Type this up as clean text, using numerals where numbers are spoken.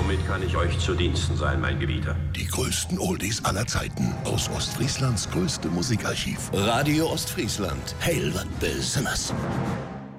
Womit kann ich euch zu Diensten sein, mein Gebieter? Die größten Oldies aller Zeiten aus Ostfrieslands größte Musikarchiv. Radio Ostfriesland. Heil wat Besonderes.